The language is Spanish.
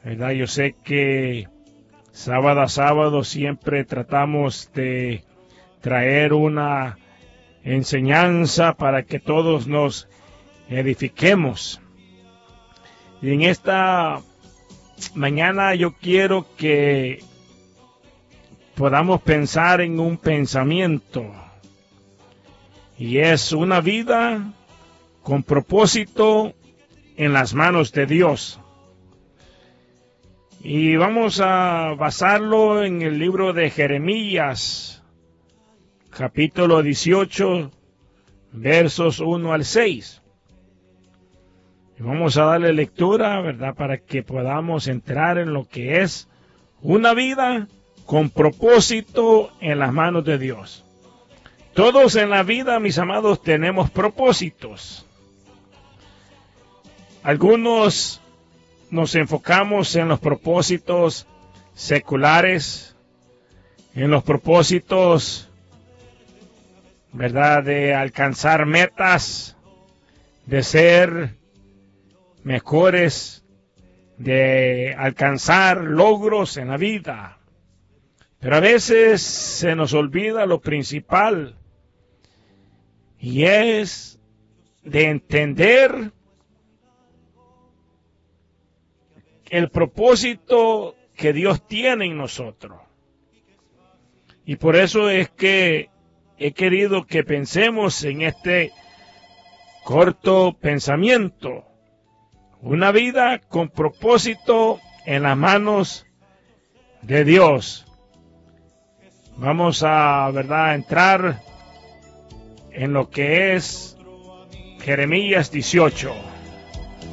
¿verdad? Yo sé que sábado a sábado siempre tratamos de traer una enseñanza para que todos nos edifiquemos. Y en esta mañana yo quiero que podamos pensar en un pensamiento, y es una vida con propósito en las manos de Dios. Y vamos a basarlo en el libro de Jeremías, capítulo 18, versos 1 al 6. Y vamos a darle lectura, ¿verdad?, para que podamos entrar en lo que es una vida con propósito en las manos de Dios. Todos en la vida, mis amados, tenemos propósitos. Algunos nos enfocamos en los propósitos seculares, en los propósitos, ¿verdad?, de alcanzar metas, de ser mejores, de alcanzar logros en la vida. Pero a veces se nos olvida lo principal, y es de entender el propósito que Dios tiene en nosotros. Y por eso es que he querido que pensemos en este corto pensamiento: una vida con propósito en las manos de Dios. Vamos a, ¿verdad?, entrar en lo que es Jeremías 18.